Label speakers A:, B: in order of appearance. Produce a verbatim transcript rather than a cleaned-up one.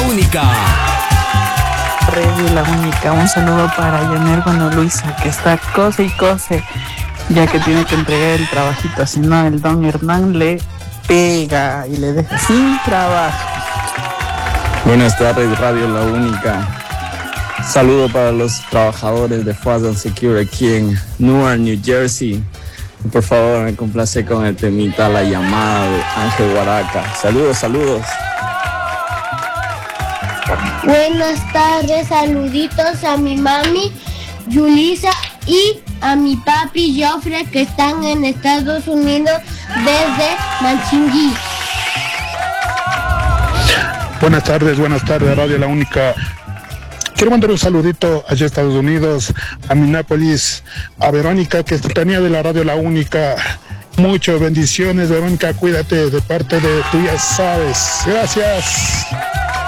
A: Única.
B: Radio La Única, un saludo para Yanel, bueno, Luisa, que está cose y cose, ya que tiene que entregar el trabajito, si no el don Hernán le pega y le deja sin trabajo.
C: Buenas tardes, Radio La Única. Saludo para los trabajadores de Fast and Secure aquí en Newark, New Jersey. Por favor, me complace con el temita La Llamada de Ángel Guaraca. Saludos, saludos.
D: Buenas tardes, saluditos a mi mami, Yulisa, y a mi papi, Joffre, que están en Estados Unidos desde Manchingui.
E: Buenas tardes, buenas tardes, Radio La Única. Quiero mandar un saludito allá a Estados Unidos, a Minneapolis, a Verónica, que tenía de la Radio La Única. Muchas bendiciones, Verónica, cuídate de parte de tú ya sabes. Gracias.